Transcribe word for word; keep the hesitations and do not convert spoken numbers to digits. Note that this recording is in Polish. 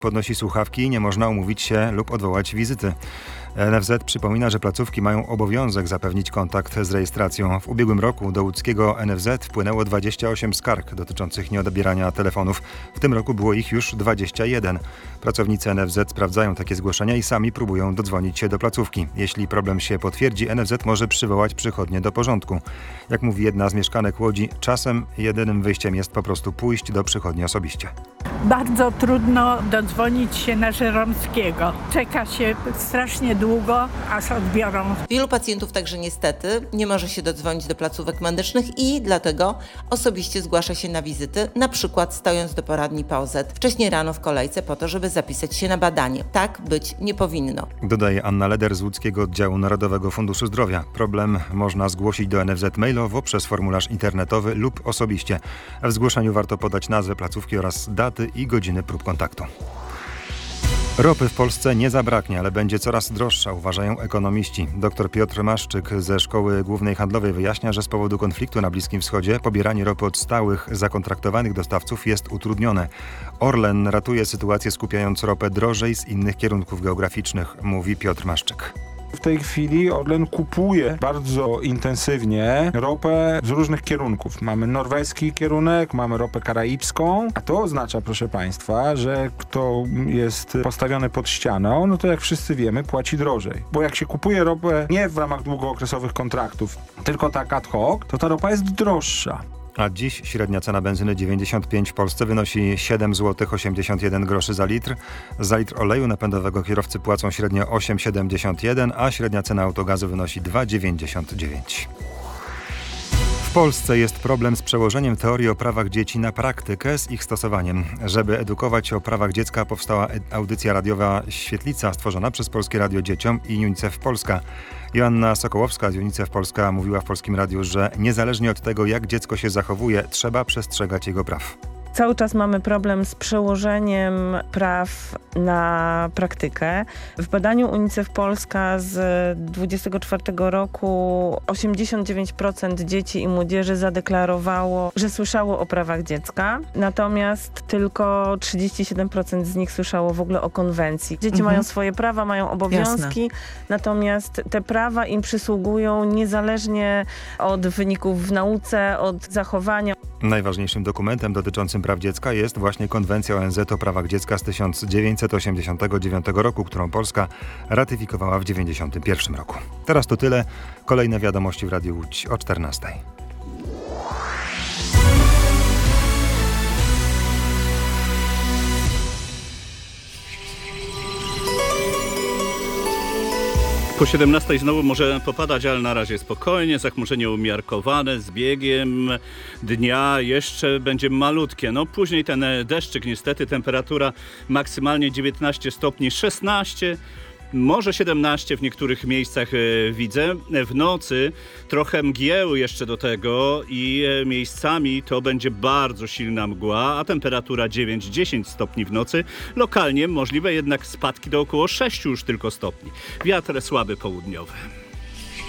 Podnosi słuchawki, nie można umówić się lub odwołać wizyty. N F Z przypomina, że placówki mają obowiązek zapewnić kontakt z rejestracją. W ubiegłym roku do łódzkiego N F Z wpłynęło dwadzieścia osiem skarg dotyczących nieodbierania telefonów. W tym roku było ich już dwadzieścia jeden. Pracownicy N F Z sprawdzają takie zgłoszenia i sami próbują dodzwonić się do placówki. Jeśli problem się potwierdzi, N F Z może przywołać przychodnie do porządku. Jak mówi jedna z mieszkanek Łodzi, czasem jedynym wyjściem jest po prostu pójść do przychodni osobiście. Bardzo trudno dodzwonić się na Żeromskiego. Czeka się strasznie długo, aż odbiorą. Wielu pacjentów także niestety nie może się dodzwonić do placówek medycznych i dlatego osobiście zgłasza się na wizyty, na przykład stojąc do poradni P O Z wcześniej rano w kolejce po to, żeby zapisać się na badanie. Tak być nie powinno. Dodaje Anna Leder z łódzkiego oddziału Narodowego Funduszu Zdrowia. Problem można zgłosić do N F Z mailowo, przez formularz internetowy lub osobiście. W zgłoszeniu warto podać nazwę placówki oraz daty i godziny prób kontaktu. Ropy w Polsce nie zabraknie, ale będzie coraz droższa, uważają ekonomiści. Dr Piotr Maszczyk ze Szkoły Głównej Handlowej wyjaśnia, że z powodu konfliktu na Bliskim Wschodzie pobieranie ropy od stałych, zakontraktowanych dostawców jest utrudnione. Orlen ratuje sytuację, skupiając ropę drożej z innych kierunków geograficznych, mówi Piotr Maszczyk. W tej chwili Orlen kupuje bardzo intensywnie ropę z różnych kierunków. Mamy norweski kierunek, mamy ropę karaibską, a to oznacza, proszę Państwa, że kto jest postawiony pod ścianą, no to jak wszyscy wiemy, płaci drożej. Bo jak się kupuje ropę nie w ramach długookresowych kontraktów, tylko tak ad hoc, to ta ropa jest droższa. A dziś średnia cena benzyny dziewięćdziesiąt pięć w Polsce wynosi siedem złotych osiemdziesiąt jeden groszy za litr. Za litr oleju napędowego kierowcy płacą średnio osiem złotych siedemdziesiąt jeden, a średnia cena autogazu wynosi dwa złote dziewięćdziesiąt dziewięć. W Polsce jest problem z przełożeniem teorii o prawach dzieci na praktykę z ich stosowaniem. Żeby edukować o prawach dziecka, powstała audycja radiowa Świetlica, stworzona przez Polskie Radio Dzieciom i UNICEF Polska. Joanna Sokołowska z UNICEF Polska mówiła w Polskim Radiu, że niezależnie od tego, jak dziecko się zachowuje, trzeba przestrzegać jego praw. Cały czas mamy problem z przełożeniem praw na praktykę. W badaniu UNICEF Polska z dwudziestego czwartego roku osiemdziesiąt dziewięć procent dzieci i młodzieży zadeklarowało, że słyszało o prawach dziecka, natomiast tylko trzydzieści siedem procent z nich słyszało w ogóle o konwencji. Dzieci mhm. mają swoje prawa, mają obowiązki, Jasne. natomiast te prawa im przysługują niezależnie od wyników w nauce, od zachowania. Najważniejszym dokumentem dotyczącym praw dziecka jest właśnie Konwencja O N Z o prawach dziecka z tysiąc dziewięćset osiemdziesiątego dziewiątego roku, którą Polska ratyfikowała w dziewięćdziesiątym pierwszym roku. Teraz to tyle. Kolejne wiadomości w Radiu Łódź o czternastej. Po siedemnastej znowu może popadać, ale na razie spokojnie, zachmurzenie umiarkowane, z biegiem dnia jeszcze będzie malutkie. No później ten deszczyk niestety, temperatura maksymalnie dziewiętnaście stopni, szesnaście, może siedemnaście w niektórych miejscach e, widzę. W nocy trochę mgieł jeszcze do tego i e, miejscami to będzie bardzo silna mgła, a temperatura dziewięć do dziesięciu stopni w nocy. Lokalnie możliwe jednak spadki do około sześciu już tylko stopni. Wiatr słaby południowy.